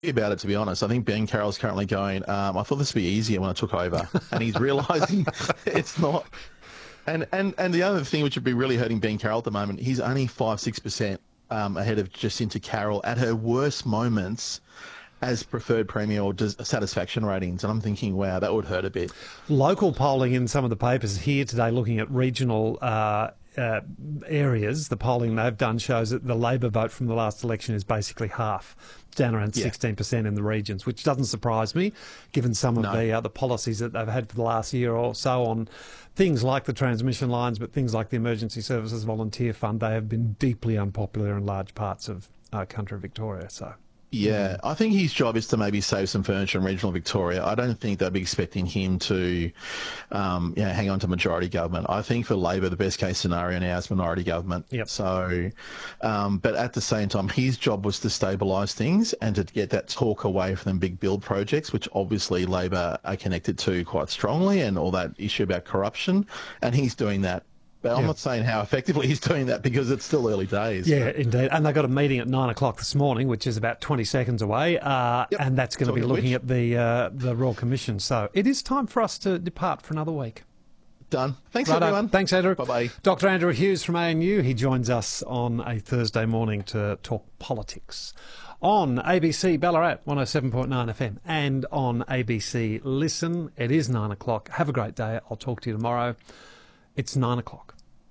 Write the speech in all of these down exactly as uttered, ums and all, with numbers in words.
About it, to be honest. I think Ben Carroll's currently going, um, I thought this would be easier when I took over. And he's realising it's not. And, and and the other thing which would be really hurting Ben Carroll at the moment, he's only five, six percent um, ahead of Jacinta Carroll at her worst moments as preferred premier or dis- satisfaction ratings. And I'm thinking, wow, that would hurt a bit. Local polling in some of the papers here today looking at regional uh, uh, areas, the polling they've done shows that the Labor vote from the last election is basically half. It's down around yeah. sixteen percent in the regions, which doesn't surprise me, given some of no. the other policies that they've had for the last year or so on things like the transmission lines, but things like the Emergency Services Volunteer Fund. They have been deeply unpopular in large parts of our country of Victoria. So. Yeah, I think his job is to maybe save some furniture in regional Victoria. I don't think they'll be expecting him to um, you know, hang on to majority government. I think for Labor, the best case scenario now is minority government. Yep. So, um, but at the same time, his job was to stabilise things and to get that talk away from them big build projects, which obviously Labor are connected to quite strongly, and all that issue about corruption. And he's doing that. But I'm yeah. not saying how effectively he's doing that because it's still early days. Yeah, indeed. And they've got a meeting at nine o'clock this morning, which is about twenty seconds away, uh, yep. and that's going to be looking which. at the uh, the Royal Commission. So it is time for us to depart for another week. Done. Thanks, Righto. everyone. Thanks, Andrew. Bye-bye. Doctor Andrew Hughes from A N U. He joins us on a Thursday morning to talk politics on A B C Ballarat one oh seven point nine F M and on A B C Listen. It is nine o'clock. Have a great day. I'll talk to you tomorrow. It's nine o'clock.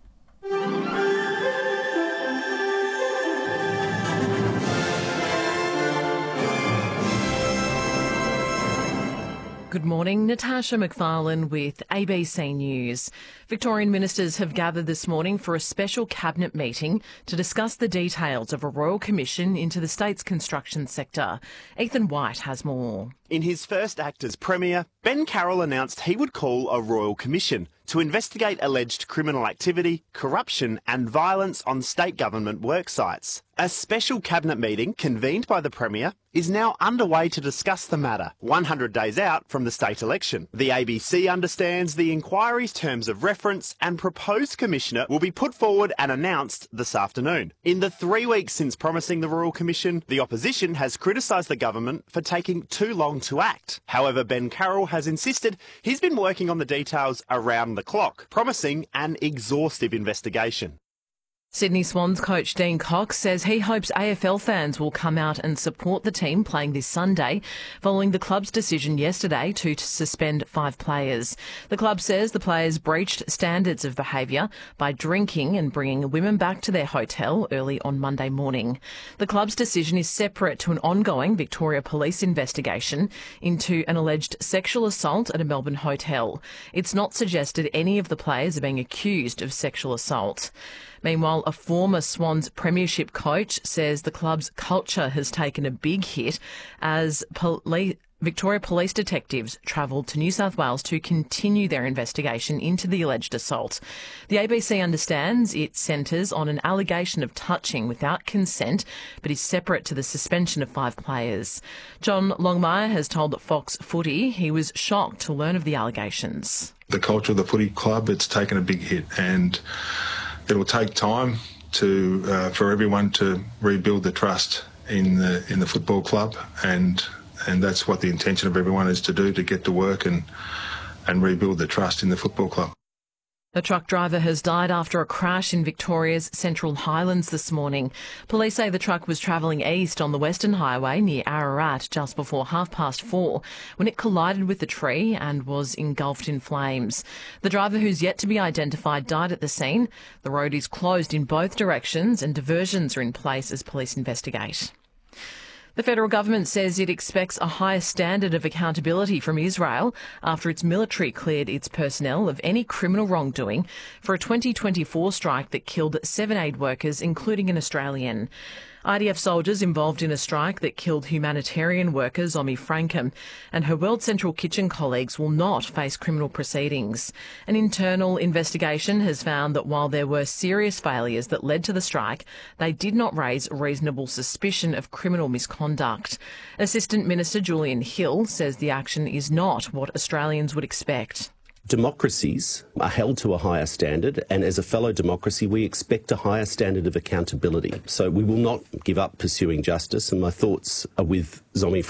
Good morning, Natasha McFarlane with A B C News. Victorian ministers have gathered this morning for a special cabinet meeting to discuss the details of a royal commission into the state's construction sector. Ethan White has more. In his first act as Premier, Ben Carroll announced he would call a royal commission to investigate alleged criminal activity, corruption and violence on state government work sites. A special cabinet meeting convened by the Premier is now underway to discuss the matter, one hundred days out from the state election. The A B C understands the inquiry's terms of reference and proposed commissioner will be put forward and announced this afternoon. In the three weeks since promising the Royal Commission, the opposition has criticised the government for taking too long to act. However, Ben Carroll has insisted he's been working on the details around the clock, promising an exhaustive investigation. Sydney Swans coach Dean Cox says he hopes A F L fans will come out and support the team playing this Sunday, following the club's decision yesterday to suspend five players. The club says the players breached standards of behaviour by drinking and bringing women back to their hotel early on Monday morning. The club's decision is separate to an ongoing Victoria Police investigation into an alleged sexual assault at a Melbourne hotel. It's not suggested any of the players are being accused of sexual assault. Meanwhile, a former Swans premiership coach says the club's culture has taken a big hit as poli- Victoria Police detectives travelled to New South Wales to continue their investigation into the alleged assault. The A B C understands it centres on an allegation of touching without consent, but is separate to the suspension of five players. John Longmire has told Fox Footy he was shocked to learn of the allegations. The culture of the footy club, it's taken a big hit, and it will take time to uh, for everyone to rebuild the trust in the in the football club, and and that's what the intention of everyone is to do, to get to work and and rebuild the trust in the football club. A truck driver has died after a crash in Victoria's Central Highlands this morning. Police say the truck was travelling east on the Western Highway near Ararat just before half past four when it collided with the tree and was engulfed in flames. The driver, who's yet to be identified, died at the scene. The road is closed in both directions and diversions are in place as police investigate. The federal government says it expects a higher standard of accountability from Israel after its military cleared its personnel of any criminal wrongdoing for a twenty twenty-four strike that killed seven aid workers, including an Australian. I D F soldiers involved in a strike that killed humanitarian worker Zomi Frankham and her World Central Kitchen colleagues will not face criminal proceedings. An internal investigation has found that while there were serious failures that led to the strike, they did not raise reasonable suspicion of criminal misconduct. Assistant Minister Julian Hill says the action is not what Australians would expect. Democracies are held to a higher standard, and as a fellow democracy, we expect a higher standard of accountability. So we will not give up pursuing justice, and my thoughts are with Zomi